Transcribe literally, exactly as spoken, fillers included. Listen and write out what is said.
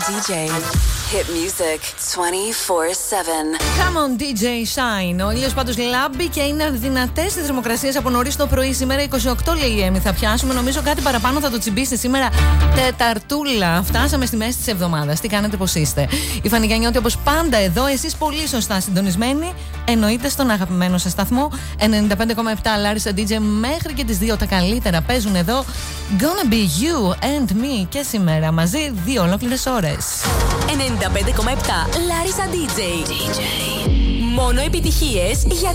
ντι τζέι Hit music twenty-four seven. Come on ντι τζέι Shine. Ο ήλιος πάντως λάμπει και είναι δυνατές τις θερμοκρασίες από νωρίς το πρωί. Σήμερα είκοσι οκτώ λέει η Έμι. Θα πιάσουμε, νομίζω κάτι παραπάνω θα το τσιμπήσει σήμερα. Τεταρτούλα. Φτάσαμε στη μέση της εβδομάδας. Τι κάνετε, πώς είστε? Η Φανή Γιαννιώτη όπως πάντα εδώ. Εσείς πολύ σωστά συντονισμένοι. Εννοείται στον αγαπημένο σας σταθμό ενενήντα πέντε κόμμα επτά Λάρισα ντι τζέι. Μέχρι και τις δύο τα καλύτερα παίζουν εδώ. Gonna be you and me. Και σήμερα μαζί δύο ολόκληρες ώρες. ενενήντα πέντε κόμμα επτά Λάρισα ντι τζέι. Μόνο επιτυχίες για